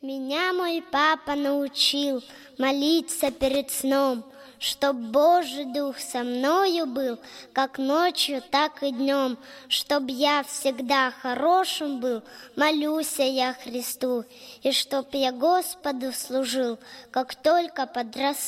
Меня мой папа научил молиться перед сном, чтоб Божий Дух со мною был, как ночью, так и днем, чтоб я всегда хорошим был, молюся я Христу, и чтоб я Господу служил, как только подрасту.